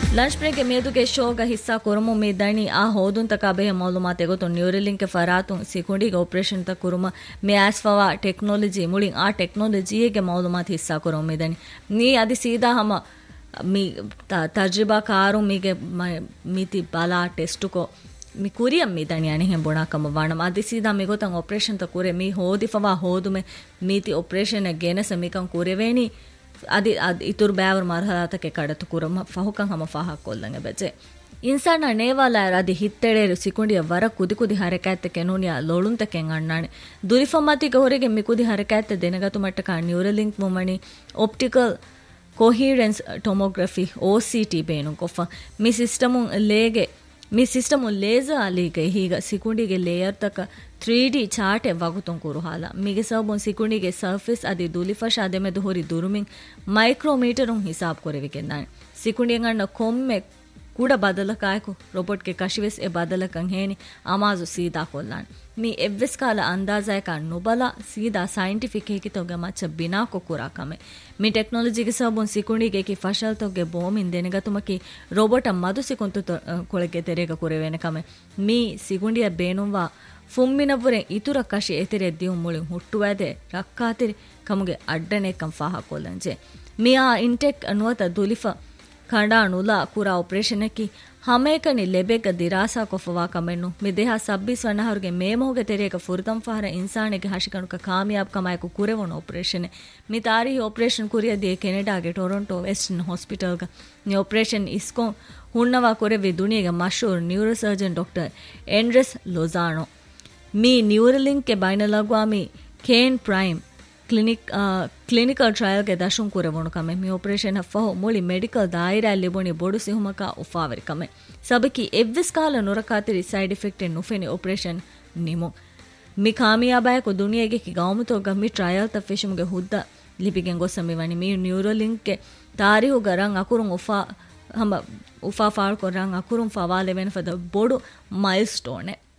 lunch break ಮೇದುಗೆ ಶೋಗ ಹಿಸ್ಸಾ ಕುರುಮು ಮಿ ದಣಿ ಆ ಹೋದುನ್ ತಕ ಬೆಹ ಮಾಲೂಮಾತ್ ಎಗೊತು ನ್ಯೂರಲಿಂಕ್ ಫರಾತುನ್ ಸಿಕುಂಡಿಗೆ ಆಪರೇಷನ್ ತ ಕುರುಮ ಮಿ ಆಸ್ಫವಾ ಟೆಕ್ನಾಲಜಿ ಮುಳಿನ್ ಆ ಟೆಕ್ನಾಲಜಿಗೆ ಮಾಲೂಮಾತ್ ಹಿಸ್ಸಾ ಕುರುಮು ಮಿ ದಣಿ ನೀ ಅದಿ ಸೀದಾ ಹಮ ಮಿ ತಜ್ರಿಬಾ ಕಾರು ಮಿಗೆ ಮಿತಿ ಬಾಲಾ ಟೆಸ್ಟುಕೋ ಮಿ ಕುರಿಯಂ ಮಿ ದಣಿ ಅಣಿ ಹೆಂ ಬುಣಾಕಮ ವಾಣಮ ಅದಿ ಸೀದಾ ಮಿ ಗೊತಂ ಆಪರೇಷನ್ ತ ಕುರೆ ಮಿ ಹೋದಿಫವಾ ಹೋದುಮೆ ಮೀತಿ ಆಪರೇಷನ್ ಗೆನಸ ಮಿಕಂ ಕುರೆವೇನಿ ಅದಿ ಇತುರ್ ಬ್ಯಾವರ್ ಮರಹಲಾತಕ್ಕೆ ಕಡತು ಕುರಮ ಫಹುಕಂ ಹಮ ಫಾಹಕ್ ಕೊಲ್ಲಂಗೆ ಬೆಜೆ ಇನ್ಸಾನ ನೇವಾಲ ಅದಿ ಹಿತ್ತೆಳೆರು ಸಿಕುಂಡಿಯ ವರ ಕುದಿ ಹರಕಾಯತ್ತಕ್ಕೆ ನೂನಿಯ ಲೋಳುಂತಕ್ಕೆ ಅಣ್ಣಾಣೆ ದುರಿಫಮತಿಗೆ ಹೊರಗೆ ಮಿಕುದಿ ಹರಕಾಯತ್ತ ದೆನಗತು ಮಟ್ಟಕ ನ್ಯೂರಲಿಂಕ್ ಮುಮಣಿ ಆಪ್ಟಿಕಲ್ ಕೊಹಿರೆನ್ಸ್ ಟೊಮೊಗ್ರಫಿ OCT ಬೇನು ಕೊಫ ಮಿ ಸಿಸ್ಟಮು ಲೇಸರ್ ಅಲಿಗೆ ಹೀಗ ಸಿಕುಂಡಿಗೆ ಲೇಯರ್ ತಕ 3D ಚಾಟೆ ವಗುತುಂ ಕುರುಹಾಲ ಮಿಗೆ ಸಬುನ್ ಸಿಕುಂಡಿಗೆ ಸರ್ಫೇಸ್ ಅದಿ ದುಲಿಫಶ ಅದೆಮೆದು ಹೊರಿ ದುರುಮಿನ್ ಮೈಕ್ರೋಮೀಟರುಂ ಹಿಸಾಬ್ ಕೊರೆವಿಕೆಂದಾನೆ ಸಿಕುಂಡಿಯಂ ಅಣ್ಣ ಕೊಮ್ಮೆ ಕೂಡ ಬದಲಕಾಯಕು ರೋಬೋಟ್ಗೆ ಕಶಿವೆಸ್ ಎ ಬದಲಕಂ ಹೇನಿ ಅಮಾಜು ಸೀದಾ ಕೊಲ್ಲಾನೆ ಮಿ ಎವ್ವೆಸ್ ಕಾಲ ಅಂದಾಜಾಯಕ ನುಬಲ ಸೀದಾ ಸೈಂಟಿಫಿಕ್ ಹೇಕಿತೋಗೆ ಮಚ್ಚ ಬಿನಾ ಕೊಕುರಾಕಮೆ ಮಿ ಟೆಕ್ನಾಲಜಿಗೆ ಸಬುನ್ ಸಿಕುಂಡಿಗೆ ಕಿ ಫಶಲ್ ತೊಗೆ ಬೋಮಿನ್ ದೆನೆಗತುಮಕಿ ರೋಬೋಟ ಮದು ಸಿಕುಂತು ಕೊಳಗೆ ತೆರೆಗ ಕುರೆವೇನೆ ಕಮೆ ಮಿ ಸಿಕುಂಡಿಯ ಬೇನುವಾ ಫುಮ್ಮಿನವುರೆ ಇತುರ ಕಶಿ ಎತೆರೆ ದಿಯು ಮುಳಿ ಹುಟ್ಟುವದೆ ರಕ್ಕಾತಿರಿ ಕಮುಗೆ ಅಡ್ಡನೆ ಕಂ ಫಾಹ ಕೊಲ್ಲಂಜೆ ಮಿ ಆ ಇಂಟೆಕ್ ಅನುವತ ದುಲಿಫ ಖಂಡಾಣುಲ ಕುರಾ ಆಪರೇಷನಕಿ ಹಮೇಕನಿ ಲೆಬೆಗ ದಿರಾಸಾ ಕೊಫವಾ ಕಮೆನ್ನು ಮಿದೆಹ ಸಬ್ಬಿಸ್ ವಣ್ಣಹರುಗೆ ಮೇಮೋಗೆ ತೆರೆಯಕ ಫುರ್ದಂ ಫಹರ ಇನ್ಸಾನಿಗೆ ಹಶಿಕಣುಕ ಕಾಮಿಯಾಬ್ ಕಮಾಯಕು ಕುರೆವಣ ಆಪರೇಷನ್ ಮಿ ತಾರಿಹಿ ಆಪರೇಷನ್ ಕುರಿಯದಿಯೆ ಕೆನಡಾಗೆ ಟೊರೊಂಟೊ ವೆಸ್ಟರ್ನ್ ಹಾಸ್ಪಿಟಲ್ಗ ನಿ ಆಪರೇಷನ್ ಇಸ್ಕೊ ಹುಣ್ಣವಾ ಕುರೆವಿ ದುನಿಯೆಗೆ ಮಶೂರ್ ನ್ಯೂರೋಸರ್ಜನ್ ಡಾಕ್ಟರ್ ಎಂಡ್ರೆಸ್ ಲೊಜಾಣೋ ಮಿ ನ್ಯೂರಲಿಂಕ್ K ಬೈನಲಗ್ವಾಮಿ Kane prime clinical trial ಗೆ ದಶುಂ ಕುರೆವಣು ಕಮೆ ಮಿ ಆಪರೇಷನ್ ಫಹೋ ಮುಳಿ ಮೆಡಿಕಲ್ ದಾಯಿರಾ ಲಿಬುಣಿ ಬೋಡು ಸಿಹುಮಕ ಉಫಾವರಿ ಕಮೆ ಸಬಕಿ ಎವ್ವಿಸ್ ಕಾಲ ನುರಕಾತಿರಿ ಸೈಡ್ ಎಫೆಕ್ಟ್ ನುಫೆನಿ ಆಪರೇಷನ್ ನಿಮು ಮಿ ಕಾಮಿಯಾಬಾಯಕು ದುನಿಯೆಗೆ ಕಿ ಗೌಮುತೋಗ ಮಿ ಟ್ರಯಲ್ ತ ಫಿಶುಮ್ಗೆ ಹುದ್ದ ಲಿಪಿಗೆಂ ಗೊಸಮಿ ವನಿ ಮಿ Neuralink K ತಾರಿಹು garam ಅಕುರುಂ Ufa ಫಾಳ್ ಕೊರಂ ಅಕುರುಂ ಫವಾಲೆ when ಫದ ಬೋಡು ಮೈಲ್ಸ್ಟೋನೆ